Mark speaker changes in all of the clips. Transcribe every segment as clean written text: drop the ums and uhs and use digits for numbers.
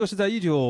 Speaker 1: 这是在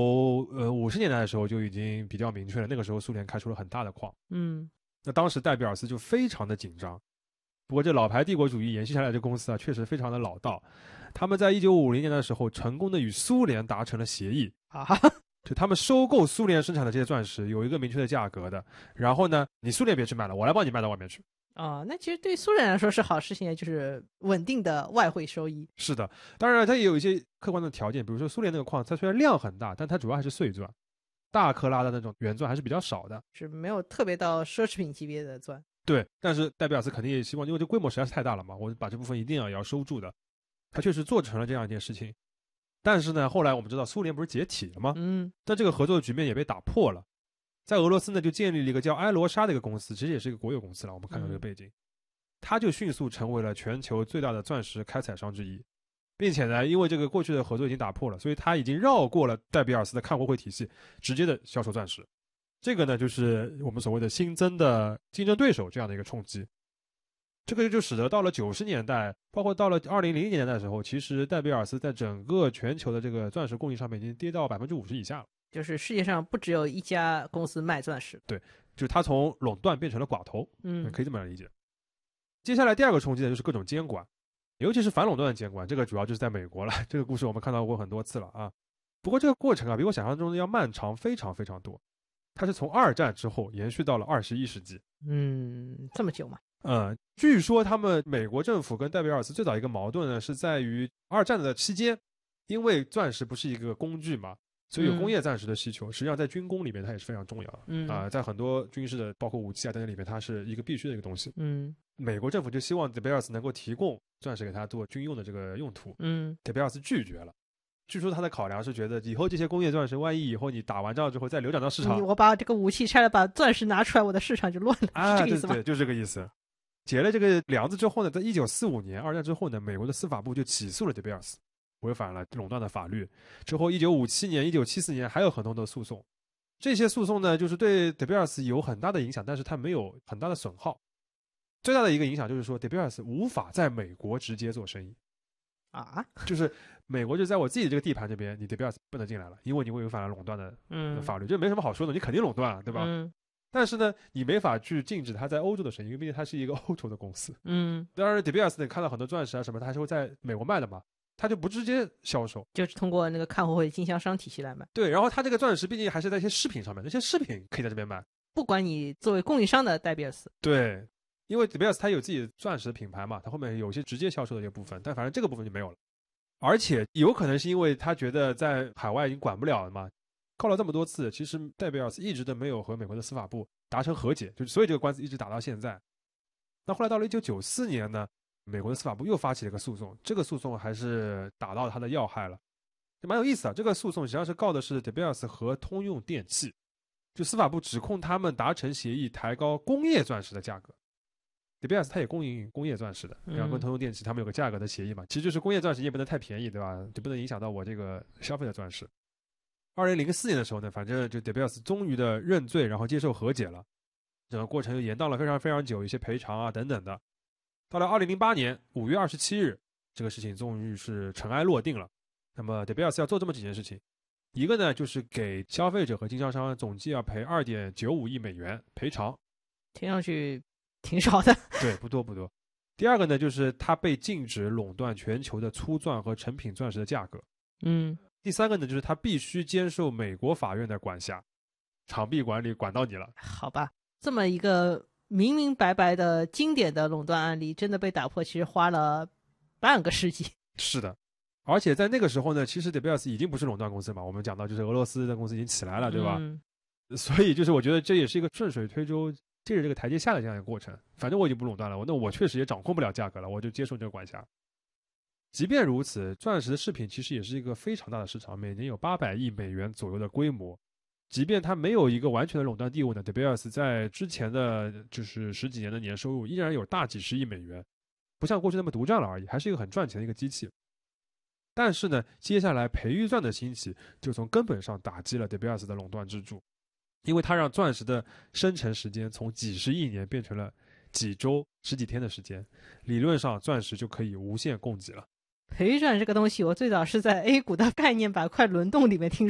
Speaker 1: 1950年代的时候就已经比较明确了，那个时候苏联开出了很大的矿。那当时戴比尔斯就非常的紧张。不过这老牌帝国主义延续下来的公司啊，确实非常的老道。他们在1950年的时候成功的与苏联达成了协议
Speaker 2: 啊，
Speaker 1: 就他们收购苏联生产的这些钻石有一个明确的价格的，然后呢，你苏联别去卖了，我来帮你卖到外面去。
Speaker 2: 那其实对苏联来说是好事情，就是稳定的外汇收益。
Speaker 1: 是的，当然它也有一些客观的条件，比如说苏联那个矿，它虽然量很大，但它主要还是碎钻，大克拉的那种原钻还是比较少的，
Speaker 2: 是没有特别到奢侈品级别的钻。
Speaker 1: 对，但是戴比尔斯肯定也希望，因为这规模实在是太大了嘛，我把这部分一定要收住的。他确实做成了这样一件事情，但是呢，后来我们知道苏联不是解体了吗？但这个合作的局面也被打破了。在俄罗斯呢，就建立了一个叫埃罗莎的一个公司，其实也是一个国有公司了。我们看到这个背景，它就迅速成为了全球最大的钻石开采商之一，并且呢，因为这个过去的合作已经打破了，所以它已经绕过了戴比尔斯的看货会体系，直接的销售钻石。这个呢，就是我们所谓的新增的竞争对手这样的一个冲击。这个就使得到了90年代，包括到了2000年代的时候，其实戴比尔斯在整个全球的这个钻石供应上面已经跌到50%以下了。
Speaker 2: 就是世界上不只有一家公司卖钻石。
Speaker 1: 对，就是它从垄断变成了寡头。可以这么来理解。接下来第二个冲击呢，就是各种监管，尤其是反垄断的监管，这个主要就是在美国了。这个故事我们看到过很多次了啊。不过这个过程啊，比我想象中的要漫长非常非常多。它是从2战之后延续到了21世纪。
Speaker 2: 这么久吗？
Speaker 1: 据说他们美国政府跟戴比尔斯最早一个矛盾呢，是在于2战的期间，因为钻石不是一个工具嘛，所以有工业钻石的需求。实际上在军工里面它也是非常重要的。在很多军事的包括武器啊等等里面，它是一个必须的一个东西。美国政府就希望戴比尔斯能够提供钻石给他做军用的这个用途。戴比尔斯拒绝了。据说他的考量是觉得以后这些工业钻石，万一以后你打完仗之后再流转到市场，
Speaker 2: 我把这个武器拆了，把钻石拿出来，我的市场就乱了，是这个意思吗？
Speaker 1: 对，就是这个意思。解了这个梁子之后呢，在1945年2战之后呢，美国的司法部就起诉了戴比尔斯，违反了垄断的法律。之后1957年、1974年还有很多的诉讼，这些诉讼呢，就是对戴比尔斯有很大的影响，但是它没有很大的损耗。最大的一个影响就是说，戴比尔斯无法在美国直接做生意。就是美国就在我自己的这个地盘这边，你戴比尔斯不能进来了，因为你违反了垄断的法律，这没什么好说的，你肯定垄断了，对吧？但是呢，你没法去禁止他在欧洲的生意，因为毕竟他是一个欧洲的公司。当然戴比尔斯你看到很多钻石啊什么，他还是会在美国卖的嘛，他就不直接销售，
Speaker 2: 就是通过那个看货会经销商体系来卖。
Speaker 1: 对，然后他这个钻石毕竟还是在一些饰品上面，那些饰品可以在这边卖，
Speaker 2: 不管你作为供应商的戴比尔斯。
Speaker 1: 对，因为戴比尔斯他有自己的钻石的品牌嘛，他后面有些直接销售的一个部分，但反正这个部分就没有了。而且有可能是因为他觉得在海外已经管不了了嘛，告了这么多次，其实戴比尔斯一直都没有和美国的司法部达成和解，所以这个官司一直打到现在。那后来到了1994年呢，美国的司法部又发起了一个诉讼，这个诉讼还是打到他的要害了，就蛮有意思的。这个诉讼实际上是告的是戴比尔斯和通用电气，就司法部指控他们达成协议抬高工业钻石的价格。戴比尔斯它也供应工业钻石的，然后跟通用电气他们有个价格的协议嘛，其实就是工业钻石也不能太便宜，对吧？就不能影响到我这个消费的钻石。2004年的时候呢，反正就戴比尔斯终于的认罪，然后接受和解了，整个过程又延宕了非常非常久，一些赔偿啊等等的。到了2008年5月27日，这个事情终于是尘埃落定了。那么戴比尔斯要做这么几件事情，一个呢就是给消费者和经销商总计要赔2.95亿美元赔偿，
Speaker 2: 听上去挺少的。
Speaker 1: 对，不多不多。第二个呢，就是它被禁止垄断全球的粗钻和成品钻石的价格。第三个呢，就是它必须接受美国法院的管辖，场地管理管到你了。
Speaker 2: 好吧，这么一个明明白白的经典的垄断案例，真的被打破，其实花了半个世纪。
Speaker 1: 是的，而且在那个时候呢，其实戴比尔斯已经不是垄断公司嘛，我们讲到就是俄罗斯的公司已经起来了，对吧？所以就是我觉得这也是一个顺水推舟，借着这个台阶下的这样一个过程。反正我已经不垄断了，那我确实也掌控不了价格了，我就接受这个管辖。即便如此，钻石的饰品其实也是一个非常大的市场，每年有800亿美元左右的规模。即便它没有一个完全的垄断地位呢，戴比尔斯在之前的就是10几年的年收入依然有大几十亿美元，不像过去那么独占了而已，还是一个很赚钱的一个机器。但是呢，接下来培育钻的兴起就从根本上打击了戴比尔斯的垄断支柱，因为它让钻石的生成时间从几十亿年变成了几周、10几天的时间，理论上钻石就可以无限供给了。
Speaker 2: 赔率转这个东西，我最早是在 A 股的概念板块轮动里面听